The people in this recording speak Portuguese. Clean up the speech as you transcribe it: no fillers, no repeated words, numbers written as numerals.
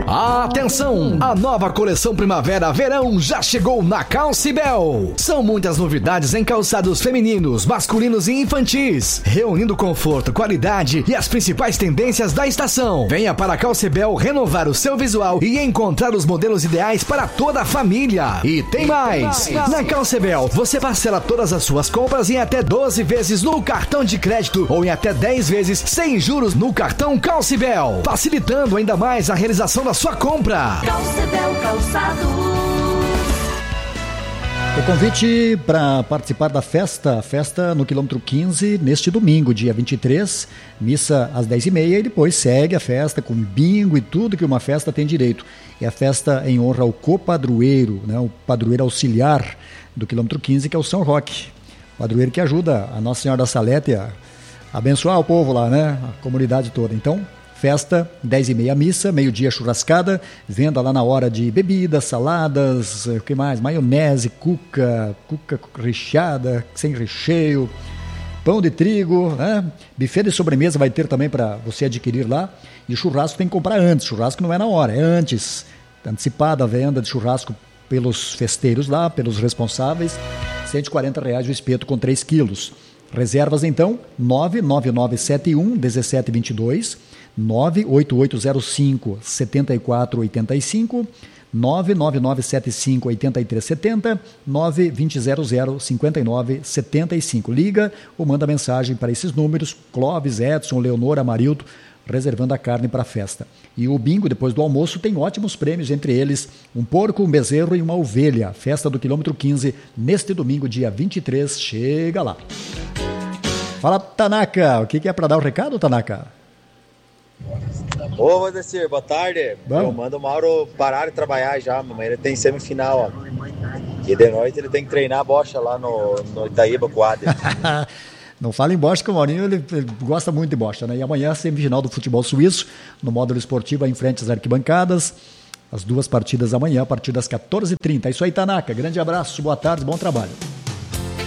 Atenção! A nova coleção Primavera-Verão já chegou na Calcibel. São muitas novidades em calçados femininos, masculinos e infantis, reunindo conforto, qualidade e as principais tendências da estação. Venha para a Calcibel renovar o seu visual e encontrar os modelos ideais para toda a família. E tem mais! Na Calcibel, você parcela todas as suas compras em até 12 vezes no cartão de crédito ou em até 10 vezes sem juros no cartão Calcibel, facilitando ainda mais a realização da sua compra. Calcibel Calçados. O convite para participar da festa no quilômetro 15, neste domingo, dia 23, missa às 10h30 e depois segue a festa com bingo e tudo que uma festa tem direito. É a festa em honra ao copadroeiro, né, o padroeiro auxiliar do quilômetro 15, que é o São Roque. O padroeiro que ajuda a Nossa Senhora da Salete a abençoar o povo lá, né, a comunidade toda. Então, festa, 10h30 missa, meio-dia churrascada, venda lá na hora de bebidas, saladas, o que mais? Maionese, cuca recheada, sem recheio, pão de trigo, né? Buffet de sobremesa vai ter também para você adquirir lá. E churrasco tem que comprar antes, churrasco não é na hora, é antes. Antecipada a venda de churrasco pelos festeiros lá, pelos responsáveis, R$140 o espeto com 3 quilos. Reservas então, 99971 1722, 98805 7485, 99975 8370, 92000 5975. Liga ou manda mensagem para esses números, Clóvis, Edson, Leonor, Amarildo, reservando a carne para a festa. E o bingo, depois do almoço, tem ótimos prêmios, entre eles um porco, um bezerro e uma ovelha. Festa do quilômetro 15, neste domingo, dia 23. Chega lá. Fala, Tanaka, o que é para dar o recado, Tanaka? Ô, Valdecir, boa tarde. Bom. Eu mando o Mauro parar de trabalhar já, amanhã ele tem semifinal, ó. E de noite ele tem que treinar a bocha lá no Itaíba com o Adler. Não fala em bocha, que o Maurinho ele gosta muito de bocha, né? E amanhã, semifinal do futebol suíço, no módulo esportivo, em frente às arquibancadas. As duas partidas amanhã, a partir das 14h30. É isso aí, Tanaka. Grande abraço, boa tarde, bom trabalho.